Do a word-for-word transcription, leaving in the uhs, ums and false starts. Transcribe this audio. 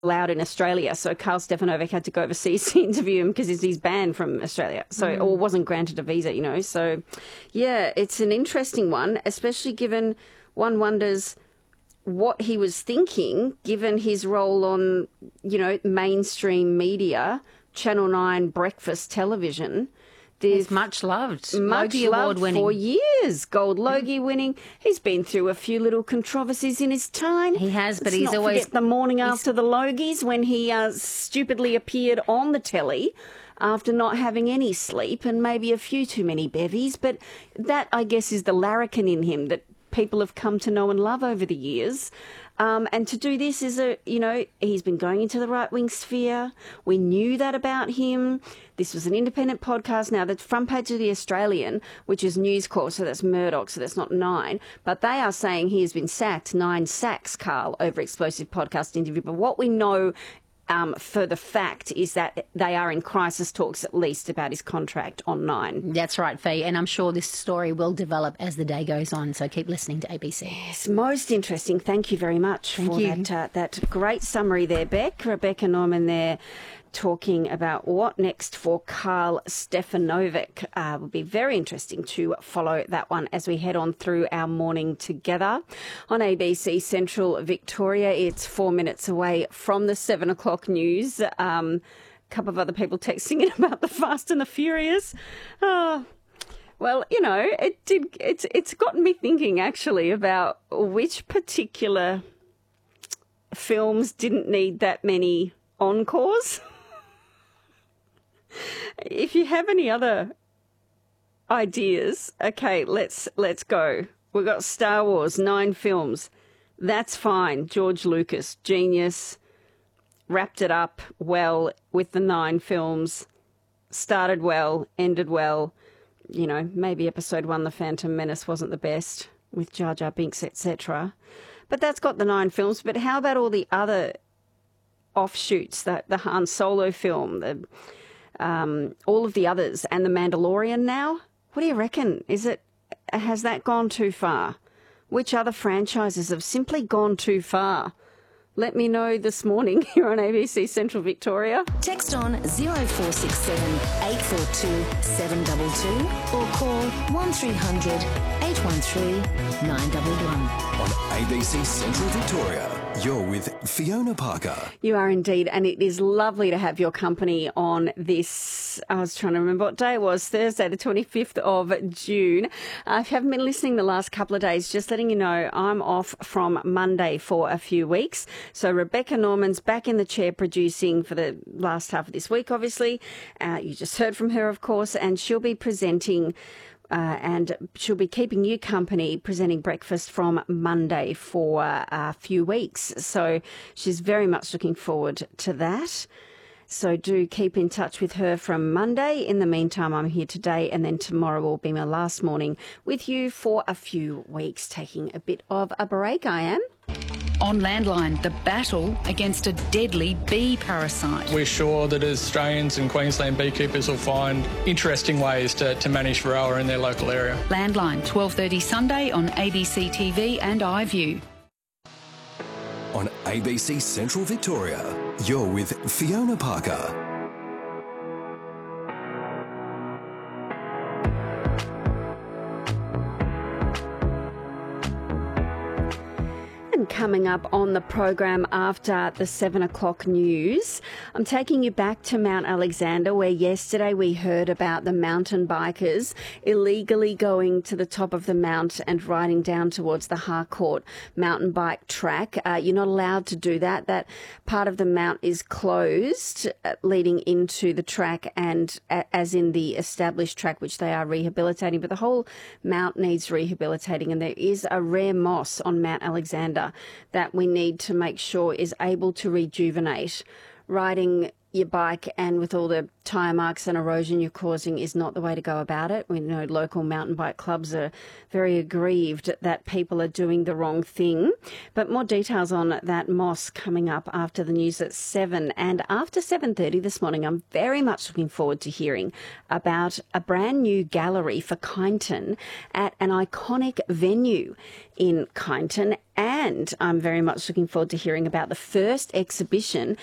allowed in Australia. So Karl Stefanovic had to go overseas to interview him because he's banned from Australia. So, mm. or wasn't granted a visa, you know. So, yeah, it's an interesting one, especially given one wonders what he was thinking, given his role on, you know, mainstream media, Channel nine breakfast television. He's much loved. Much Logie loved Award winning. For years. Gold Logie mm. winning. He's been through a few little controversies in his time. He has, but Let's he's not always... forget the morning after the Logies when he uh, stupidly appeared on the telly after not having any sleep and maybe a few too many bevies. But that, I guess, is the larrikin in him that people have come to know and love over the years. Um, and to do this is a, you know, he's been going into the right-wing sphere. We knew that about him. This was an independent podcast. Now, the front page of The Australian, which is News Corp, so that's Murdoch, so that's not Nine, but they are saying he has been sacked, Nine sacks Karl over explosive podcast interview. But what we know Um, for the fact is that they are in crisis talks at least about his contract on Nine. That's right, Fee, and I'm sure this story will develop as the day goes on, so keep listening to A B C. Yes, most interesting. Thank you very much Thank for you. that, uh, that great summary there, Beck. Rebecca Norman there talking about what next for Karl Stefanovic. Uh, will be very interesting to follow that one as we head on through our morning together. On A B C Central Victoria, it's four minutes away from the seven o'clock news. Um, a couple of other people texting in about the Fast and the Furious. Oh, well, you know, it did. It's it's gotten me thinking actually about which particular films didn't need that many encores. If you have any other ideas, okay, let's let's go. We've got Star Wars, nine films. That's fine. George Lucas, genius, wrapped it up well with the nine films, started well, ended well. You know, maybe episode one, The Phantom Menace, wasn't the best with Jar Jar Binks, et cetera. But that's got the nine films. But how about all the other offshoots, the, the Han Solo film, the... Um, all of the others, and The Mandalorian now? What do you reckon? Is it, has that gone too far? Which other franchises have simply gone too far? Let me know this morning here on A B C Central Victoria. Text on zero four six seven, eight four two, seven two two or call one three hundred, eight one three, nine one one. On A B C Central Victoria, you're with Fiona Parker. You are indeed, and it is lovely to have your company on this. I was trying to remember what day it was, Thursday the twenty-fifth of June. Uh, if you haven't been listening the last couple of days, just letting you know I'm off from Monday for a few weeks. So Rebecca Norman's back in the chair producing for the last half of this week, obviously. Uh, you just heard from her, of course, and she'll be presenting Uh, and she'll be keeping you company presenting breakfast from Monday for uh, a few weeks. So she's very much looking forward to that. So do keep in touch with her from Monday. In the meantime, I'm here today, and then tomorrow will be my last morning with you for a few weeks, taking a bit of a break, I am. On Landline, the battle against a deadly bee parasite. We're sure that Australians and Queensland beekeepers will find interesting ways to, to manage varroa in their local area. Landline, twelve thirty Sunday on A B C T V and iView. On A B C Central Victoria, you're with Fiona Parker. Coming up on the program after the seven o'clock news, I'm taking you back to Mount Alexander, where yesterday we heard about the mountain bikers illegally going to the top of the mount and riding down towards the Harcourt mountain bike track. Uh, you're not allowed to do that. That part of the mount is closed, uh, leading into the track, and uh, as in the established track, which they are rehabilitating. But the whole mount needs rehabilitating, and there is a rare moss on Mount Alexander that we need to make sure is able to rejuvenate. Riding your bike and with all the tyre marks and erosion you're causing is not the way to go about it. We know local mountain bike clubs are very aggrieved that people are doing the wrong thing. But more details on that Moss coming up after the news at seven. And after seven thirty this morning, I'm very much looking forward to hearing about a brand new gallery for Kyneton at an iconic venue in Kyneton. And I'm very much looking forward to hearing about the first exhibition